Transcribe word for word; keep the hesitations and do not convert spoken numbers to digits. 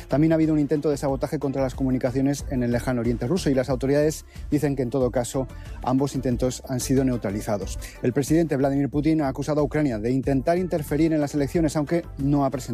También ha habido un intento de sabotaje contra las comunicaciones en el lejano oriente ruso y las autoridades dicen que en todo caso ambos intentos han sido neutralizados. El presidente Vladimir Putin ha acusado a Ucrania de intentar interferir en las elecciones, aunque no ha presentado